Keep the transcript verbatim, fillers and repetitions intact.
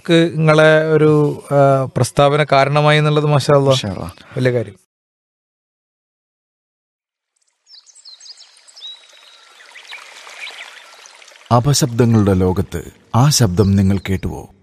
ക്ക് നിങ്ങളെ ഒരു ആ, പ്രസ്താവന കാരണമായി എന്നുള്ളത് മാഷാ അല്ലാ ഇൻഷാ അല്ലാ. വലിയ കാര്യം. അപശബ്ദങ്ങളുടെ ലോകത്ത് ആ ശബ്ദം നിങ്ങൾ കേട്ടുവോ?